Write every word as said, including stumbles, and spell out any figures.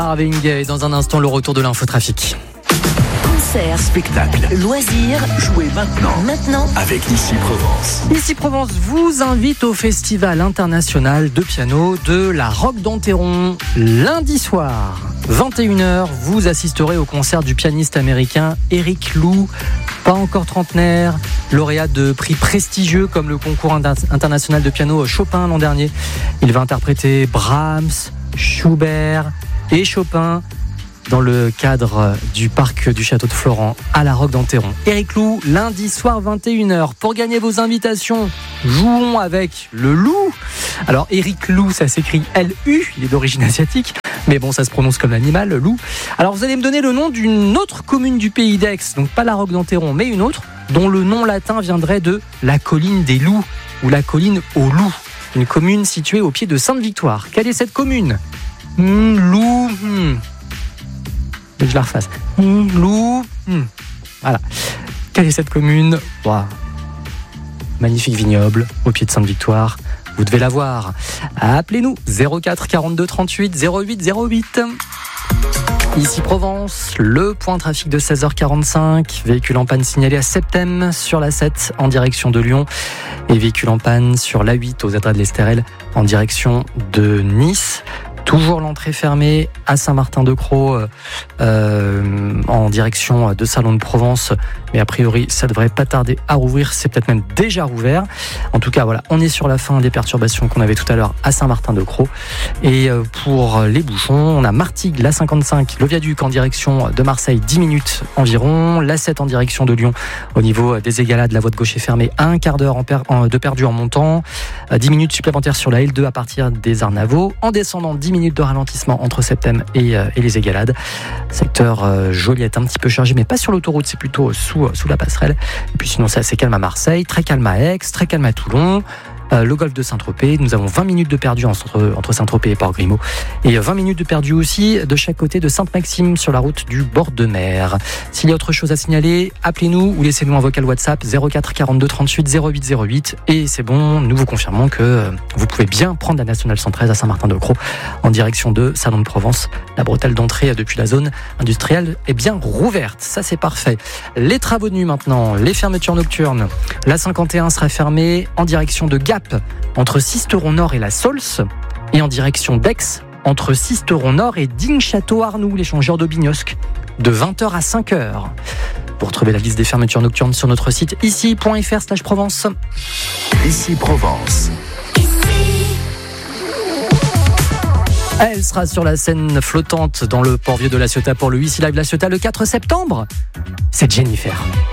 Marvin Gaye, dans un instant, le retour de l'infotrafic. Concert, spectacle, loisirs, jouez maintenant. Maintenant, avec Ici Provence. Ici Provence vous invite au Festival international de piano de la Roque d'Enterron. Lundi soir, vingt et une heures, vous assisterez au concert du pianiste américain Eric Lou. Pas encore trentenaire, lauréat de prix prestigieux comme le concours international de piano Chopin l'an dernier. Il va interpréter Brahms, Schubert et Chopin dans le cadre du parc du château de Florent à la Roque d'Enterron. Eric Lou, lundi soir vingt et une heures. Pour gagner vos invitations, jouons avec le loup. Alors Eric Lou, ça s'écrit L U, il est d'origine asiatique, mais bon, ça se prononce comme l'animal, le loup. Alors vous allez me donner le nom d'une autre commune du pays d'Aix, donc pas la Roque d'Enterron, mais une autre, dont le nom latin viendrait de la colline des loups, ou la colline aux loups, une commune située au pied de Sainte-Victoire. Quelle est cette commune ? Mmh, loup, mmh. Je la refasse. Mmh, loup, mmh. Voilà. Quelle est cette commune ? Wow. Magnifique vignoble au pied de Sainte-Victoire. Vous devez la voir. Appelez-nous zéro quatre quarante-deux trente-huit zéro huit zéro huit. Ici Provence, le point trafic de seize heures quarante-cinq. Véhicule en panne signalé à Septem sur la sept en direction de Lyon. Et véhicule en panne sur l'A huit aux Adrets de l'Estérel en direction de Nice. Toujours l'entrée fermée à Saint-Martin-de-Croix euh, en direction de Salon de Provence. Mais a priori, ça devrait pas tarder à rouvrir. C'est peut-être même déjà rouvert. En tout cas, voilà, on est sur la fin des perturbations qu'on avait tout à l'heure à Saint-Martin-de-Croix. Et pour les bouchons, on a Martigues, l'A cinquante-cinq, le viaduc en direction de Marseille, dix minutes environ. L'A sept en direction de Lyon au niveau des Égalades. La voie de gauche est fermée à un quart d'heure en per- en, de perdu en montant. dix minutes supplémentaires sur la L deux à partir des Arnavaux. En descendant, dix minutes de ralentissement entre Septem et, euh, et les Égalades. Secteur euh, Joliette un petit peu chargé, mais pas sur l'autoroute, c'est plutôt sous, euh, sous la passerelle. Et puis sinon, c'est assez calme à Marseille, très calme à Aix, très calme à Toulon. Euh, le golfe de Saint-Tropez, nous avons vingt minutes de perdu entre, entre Saint-Tropez et Port-Grimaud. Et vingt minutes de perdu aussi de chaque côté de Sainte-Maxime sur la route du bord de mer. S'il y a autre chose à signaler, appelez-nous ou laissez-nous un vocal WhatsApp zéro quatre quarante-deux trente-huit zéro huit zéro huit. Et c'est bon, nous vous confirmons que vous pouvez bien prendre la Nationale cent treize à Saint-Martin-de-Croix en direction de Salon de Provence. La bretelle d'entrée depuis la zone industrielle est bien rouverte. Ça, c'est parfait. Les travaux de nuit maintenant, les fermetures nocturnes. La cinquante et un sera fermée en direction de Gap entre Sisteron-Nord et la Saulce, et en direction d'Aix entre Sisteron-Nord et Digne-Château-Arnoux, l'échangeur d'Aubignosc, de vingt heures à cinq heures. Pour retrouver la liste des fermetures nocturnes sur notre site ici point f r slash Provence. Ici Provence. Elle sera sur la scène flottante dans le port vieux de La Ciotat pour le Ici Live La Ciotat le quatre septembre. C'est Jennifer.